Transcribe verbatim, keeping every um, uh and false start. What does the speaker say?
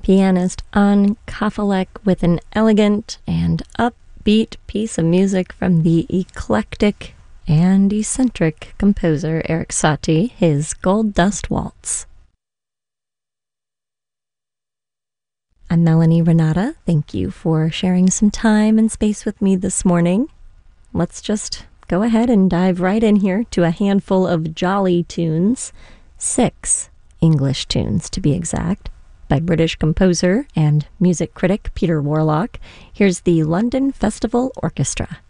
pianist An Kafelek with an elegant and upbeat piece of music from the eclectic and eccentric composer Erik Satie, his Gold Dust Waltz. I'm Melanie Renata. Thank you for sharing some time and space with me this morning. Let's just go ahead and dive right in here to a handful of jolly tunes, six English tunes to be exact, by British composer and music critic Peter Warlock. Here's the London Festival Orchestra.